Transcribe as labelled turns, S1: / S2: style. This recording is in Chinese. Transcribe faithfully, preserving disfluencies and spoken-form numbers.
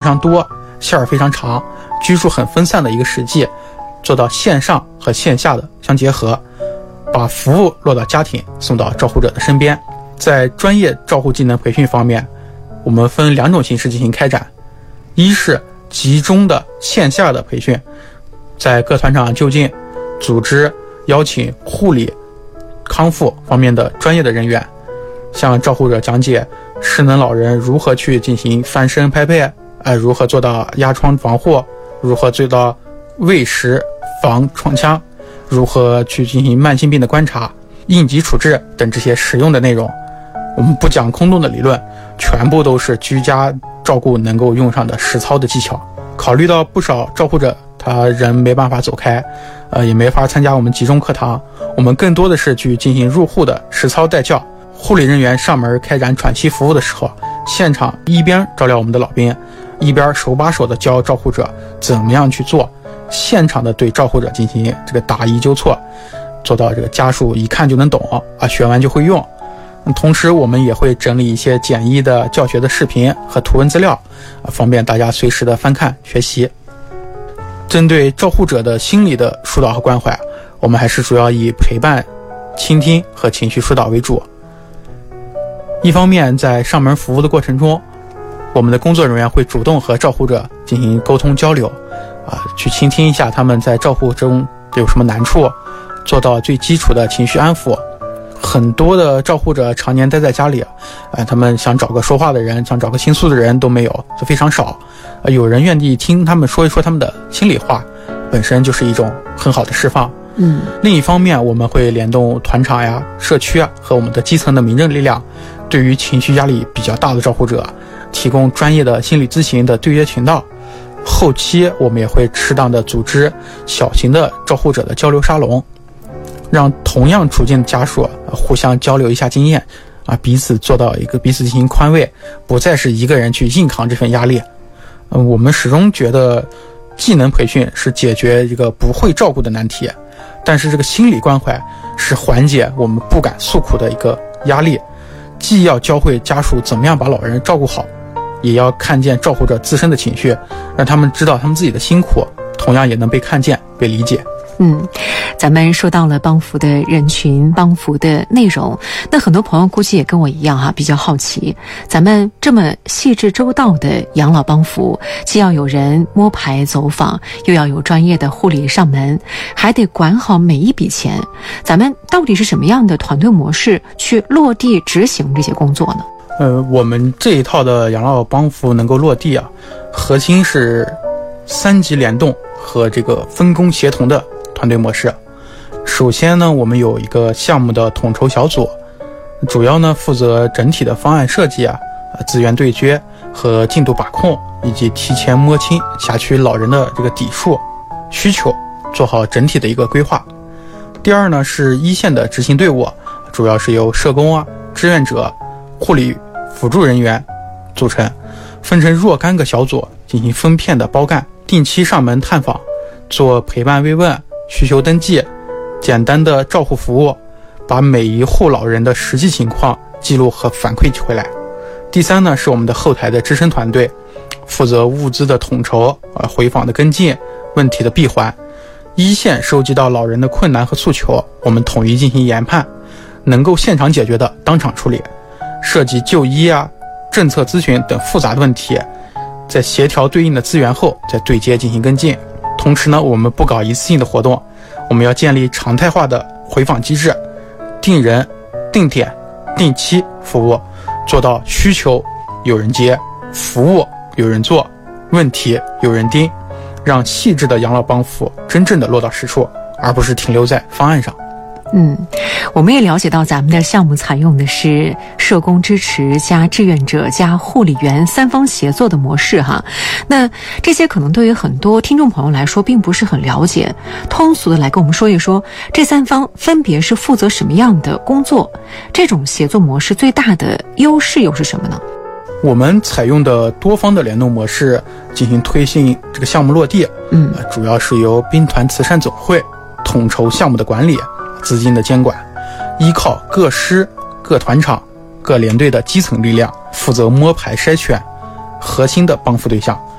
S1: 常多，线儿非常长，居住很分散的一个实际，做到线上和线下的相结合，把服务落到家庭，送到照护者的身边。在专业照护技能培训方面，我们分两种形式进行开展，一是集中的线下的培训，在各团场就近组织邀请护理康复方面的专业的人员，向照护者讲解失能老人如何去进行翻身拍背，呃，如何做到压疮防护，如何做到喂食防创伤，如何去进行慢性病的观察、应急处置等这些实用的内容。我们不讲空洞的理论，全部都是居家照顾能够用上的实操的技巧。考虑到不少照护者他人没办法走开，呃，也没法参加我们集中课堂，我们更多的是去进行入户的实操带教。护理人员上门开展喘息服务的时候，现场一边照料我们的老兵，一边手把手的教照护者怎么样去做，现场的对照护者进行这个答疑纠错，做到这个家属一看就能懂啊，学完就会用。同时我们也会整理一些简易的教学的视频和图文资料，方便大家随时的翻看学习。针对照护者的心理的疏导和关怀，我们还是主要以陪伴、倾听和情绪疏导为主。一方面，在上门服务的过程中，我们的工作人员会主动和照护者进行沟通交流，啊，去倾听一下他们在照护中有什么难处，做到最基础的情绪安抚。很多的照护者常年待在家里，呃，他们想找个说话的人，想找个倾诉的人都没有，就非常少。呃，有人愿意听他们说一说他们的心里话，本身就是一种很好的释放。嗯，另一方面，我们会联动团场呀、社区啊和我们的基层的民政力量，对于情绪压力比较大的照护者，提供专业的心理咨询的对接渠道。后期我们也会适当的组织小型的照护者的交流沙龙，让同样处境的家属互相交流一下经验，啊，彼此做到一个彼此进行宽慰，不再是一个人去硬扛这份压力。嗯，我们始终觉得技能培训是解决一个不会照顾的难题，但是这个心理关怀是缓解我们不敢诉苦的一个压力。既要教会家属怎么样把老人照顾好，也要看见照顾者自身的情绪，让他们知道他们自己的辛苦，同样也能被看见、被理解。
S2: 嗯，咱们说到了帮扶的人群、帮扶的内容，那很多朋友估计也跟我一样哈、啊，比较好奇，咱们这么细致周到的养老帮扶，既要有人摸排走访，又要有专业的护理上门，还得管好每一笔钱，咱们到底是什么样的团队模式去落地执行这些工作呢？
S1: 呃，我们这一套的养老帮扶能够落地啊，核心是三级联动和这个分工协同的团队模式。首先呢，我们有一个项目的统筹小组，主要呢负责整体的方案设计啊、资源对接和进度把控，以及提前摸清辖区老人的这个底数需求，做好整体的一个规划。第二呢，是一线的执行队伍，主要是由社工啊、志愿者、护理辅助人员组成，分成若干个小组进行分片的包干，定期上门探访，做陪伴慰问、需求登记、简单的照护服务，把每一户老人的实际情况记录和反馈回来。第三呢，是我们的后台的支撑团队，负责物资的统筹、呃回访的跟进、问题的闭环。一线收集到老人的困难和诉求，我们统一进行研判，能够现场解决的当场处理，涉及就医啊、政策咨询等复杂的问题，在协调对应的资源后再对接进行跟进。同时呢，我们不搞一次性的活动，我们要建立常态化的回访机制，定人、定点、定期服务，做到需求有人接，服务有人做，问题有人盯，让细致的养老帮扶真正的落到实处，而不是停留在方案上。
S2: 嗯，我们也了解到咱们的项目采用的是社工支持加志愿者加护理员三方协作的模式哈。那这些可能对于很多听众朋友来说并不是很了解，通俗的来跟我们说一说，这三方分别是负责什么样的工作？这种协作模式最大的优势又是什么呢？
S1: 我们采用的多方的联动模式进行推进这个项目落地，嗯，主要是由兵团慈善总会统筹项目的管理、资金的监管，依靠各师、各团场、各连队的基层力量，负责摸排筛选核心的帮扶对象，